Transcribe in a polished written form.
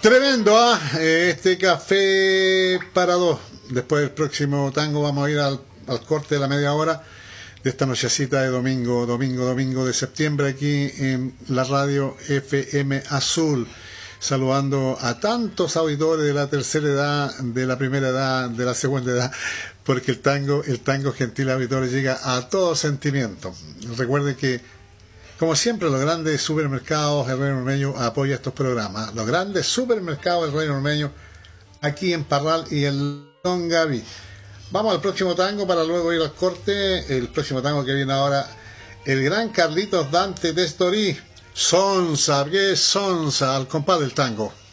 Tremendo, ¿ah? Este café para dos. Después del próximo tango vamos a ir al corte de la media hora de esta nochecita de domingo de septiembre aquí en la radio FM Azul. Saludando a tantos auditores de la tercera edad, de la primera edad, de la segunda edad, porque el tango gentil auditores llega a todo sentimiento. Recuerden que, como siempre, los grandes supermercados del Reino Ormeño apoya estos programas. Los grandes supermercados del Reino Ormeño, aquí en Parral y en Longaví. Vamos al próximo tango para luego ir al corte. El próximo tango que viene ahora, el gran Carlitos Dante de Estorí. Sonsa, bien Sonsa, al compás del tango.